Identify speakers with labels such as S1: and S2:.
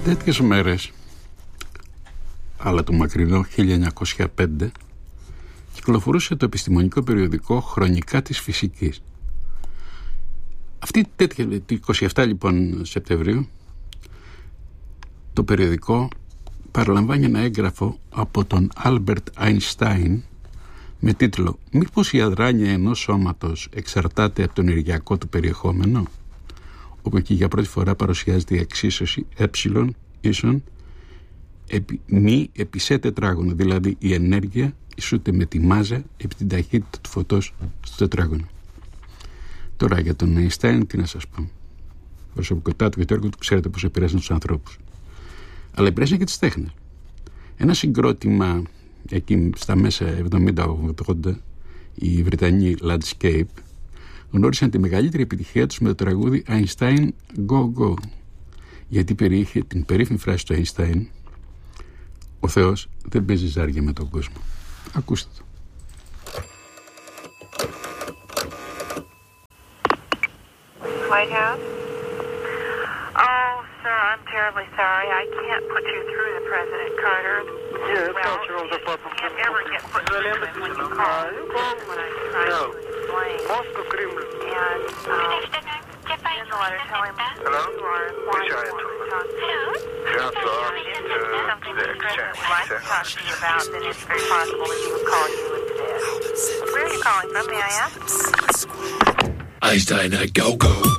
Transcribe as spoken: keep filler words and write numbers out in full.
S1: Τέτοιες μέρες, αλλά το μακρινό χίλια εννιακόσια πέντε, κυκλοφορούσε το επιστημονικό περιοδικό Χρονικά της Φυσικής. Αυτή τέτοια, το είκοσι επτά λοιπόν Σεπτεμβρίου, το περιοδικό παραλαμβάνει ένα έγγραφο από τον Άλμπερτ Αϊνστάιν με τίτλο «Μήπως η αδράνεια ενός σώματος εξαρτάται από το ενεργειακό του περιεχόμενο», όπου εκεί για πρώτη φορά παρουσιάζεται η εξίσωση ε ίσον επί, μη επί σε τετράγωνο, δηλαδή η ενέργεια ισούται με τη μάζα επί την ταχύτητα του φωτός στο τετράγωνο. Τώρα για τον Αϊνστάιν τι να σας πω. Η προσωπικότητά του και το έργο του ξέρετε πως επηρέασαν τους ανθρώπους. Αλλά επηρέασαν και τις τέχνες. Ένα συγκρότημα εκεί στα μέσα εβδομήντα ογδόντα, οι Βρετανοί Landscape, γνώρισαν τη μεγαλύτερη επιτυχία τους με το τραγούδι Einstein Go Go, γιατί περιείχε την περίφημη φράση του Einstein «Ο Θεός δεν παίζει ζάρια με τον κόσμο». Ακούστε το.
S2: White House? Oh, sir, I'm terribly sorry. I can't put you through to President Carter.
S3: Yeah, it's
S2: well,
S3: cultural
S2: you
S3: department.
S2: can't ever get put through to him when you call. That's what I'm trying
S3: No.
S2: to explain.
S3: Moscow Kremlin.
S2: And, um, in the letter, tell him
S3: Hello?
S2: you are why you want to talk to you.
S3: Yes, sir.
S2: If it's something that the President would like to talk to you about, then it's very possible that he would call you instead. Where are you calling from, may I ask?
S4: Einstein, go, go.